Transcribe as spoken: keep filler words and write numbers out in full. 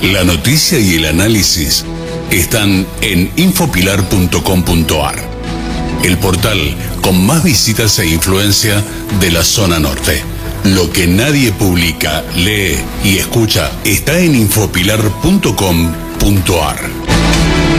La noticia y el análisis están en infopilar punto com punto ar, el portal con más visitas e influencia de la zona norte. Lo que nadie publica, lee y escucha está en infopilar punto com punto ar.